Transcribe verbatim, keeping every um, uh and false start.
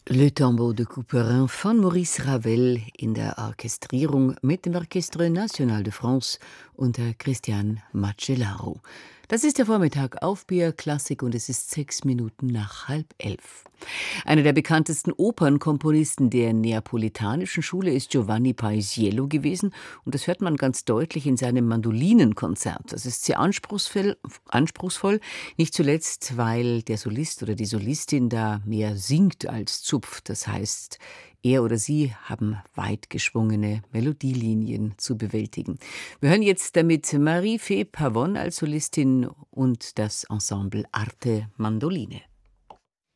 Le Tombeau de Couperin von Maurice Ravel in der Orchestrierung mit dem Orchestre National de France unter Christian Macellaro. Das ist der Vormittag auf B R Klassik und es ist sechs Minuten nach halb elf. Einer der bekanntesten Opernkomponisten der neapolitanischen Schule ist Giovanni Paisiello gewesen und das hört man ganz deutlich in seinem Mandolinenkonzert. Das ist sehr anspruchsvoll, anspruchsvoll, nicht zuletzt, weil der Solist oder die Solistin da mehr singt als zupft. Das heißt, er oder sie haben weit geschwungene Melodielinien zu bewältigen. Wir hören jetzt damit Marie-Fée Pavon als Solistin und das Ensemble Arte Mandoline.